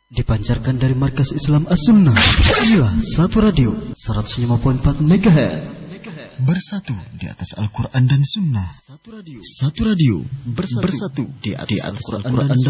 dipancarkan dari Markas Islam As-Sunnah. Inilah Satu Radio 105.4 MHz. Bersatu di atas Al-Quran dan Sunnah. Satu Radio bersatu di atas Al-Quran dan Sunnah.